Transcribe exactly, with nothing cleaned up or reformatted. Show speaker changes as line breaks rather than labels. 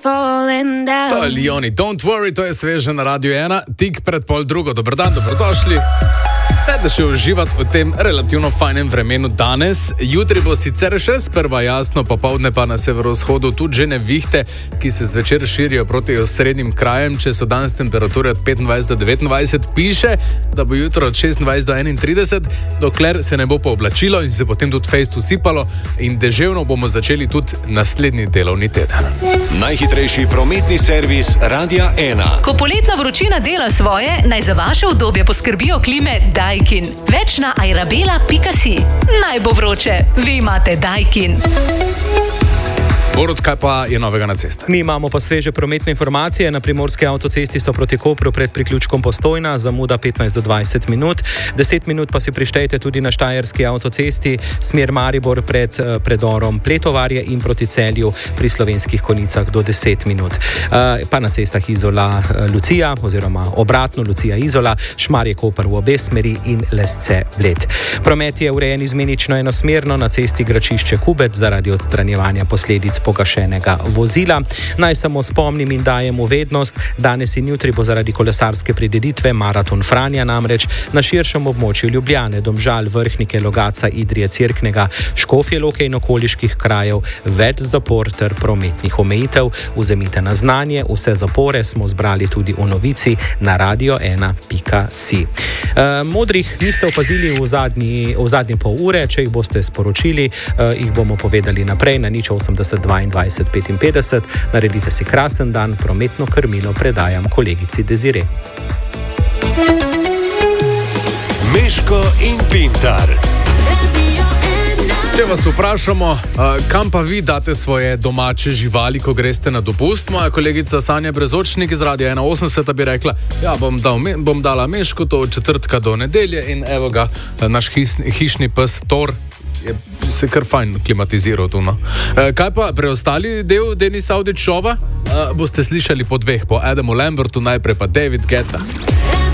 falling down.
To je Leoni, don't worry, to je sveže na Radiu ena, tik pred pol drugo. Dober dan, dobrodošli. Da še uživati v tem relativno fajnem vremenu danes. Jutri bo sicer še sprva jasno, popoldne pa na severovzhodu tudi že nevihte, ki se zvečer širijo proti osrednjim krajem. Če so danes temperature od petindvajset do devetindvajset, piše, da bo jutro od šestindvajset do enaintrideset, dokler se ne bo pooblačilo in se potem tudi fejst usipalo in deževno bomo začeli tudi naslednji delovni teden.
Najhitrejši prometni servis Radia ena.
Ko poletna vročina dela svoje, naj za vaše udobje poskrbijo klime Daikin. Več na airabela pika si. Naj bo vroče, vi imate Daikin.
Borut, kaj pa je novega na cestah?
Mi imamo pa sveže prometne informacije. Na primorski avtocesti so proti Kopru pred priključkom Postojna, zamuda petnajst do dvajset minut. deset minut pa si prištejte tudi na štajerski avtocesti, smer Maribor pred uh, predorom Pletovarje in proti Celju pri Slovenskih Konjicah do deset minut. Uh, pa na cestah Izola uh, Lucija oziroma obratno Lucija Izola, Šmarje Koper v obe smeri in Lesce Bled. Promet je urejen izmenično enosmerno na cesti Gračišče Kubec zaradi odstranjevanja posledic pogašenega vozila. Naj samo spomnim in dajem uvednost, danes in jutri bo zaradi kolesarske prireditve Maraton Franja namreč na širšem območju Ljubljane, Domžal, Vrhnike, Logatca, Idrije, Cerknega, Škofje Loke in okoliških krajev več zapor ter prometnih omejitev. Vzemite na znanje, vse zapore smo zbrali tudi v novici na radio ena pika si. E, modrih niste opazili v zadnji, v zadnji pol ure, če jih boste sporočili, e, jih bomo povedali naprej na nič osemdeset dvaindvajset petinpetdeset. Naredite si krasen dan, prometno krmilo predajam kolegici Desire.
Meško in Pintar.
Če vas vprašamo, kam pa vi date svoje domače živali, ko greste na dopust, moja kolegica Sanja Brezočnik iz Radia ena osemdeset bi rekla, ja, bom, dal, bom dala Meško to od četrtka do nedelje in evo ga, naš hišni, hišni pes Thor je se kar fajn klimatiziral tu, no. Kaj pa preostali del Denisa Audić šova? Boste slišali po dveh, po Adamu Lambertu, najprej pa David Guetta.